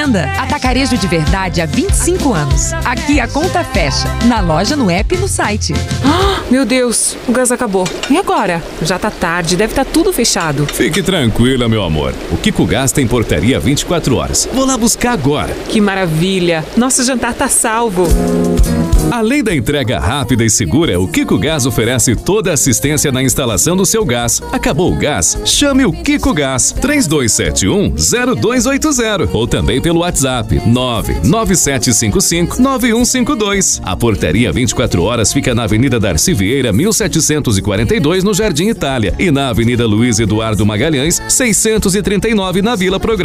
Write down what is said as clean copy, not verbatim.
venda. Atacarejo de verdade há 25 anos. Aqui a conta fecha. Na loja, no app e no site. Meu Deus, o gás acabou. E agora? Já tá tarde, deve estar tudo fechado. Fique tranquila, meu amor. O Kiko Gás tem portaria 24 horas. Vou lá buscar agora. Que maravilha. Nosso jantar tá salvo. Além da entrega rápida e segura, o Kiko Gás oferece toda a assistência na instalação do seu gás. Acabou o gás? Chame o Kiko Gás 3271-0280 ou também pelo WhatsApp 99755-9152. A portaria 24 horas fica na Avenida Darcy Vieira, 1742, no Jardim Itália, e na Avenida Luiz Eduardo Magalhães, 639, na Vila Progresso.